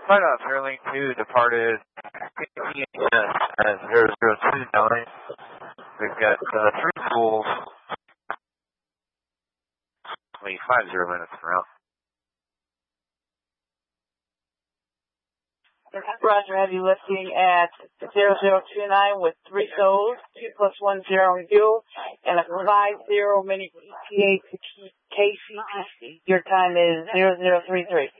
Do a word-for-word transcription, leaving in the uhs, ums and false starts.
Flight out Fairlane two departed at zero zero two nine. We've got uh, three schools, only five zero minutes from out. Roger, have you lifting at zero zero two nine with three souls, two plus one zero in fuel, and a five zero minute E T A to K C. Your time is zero zero three three.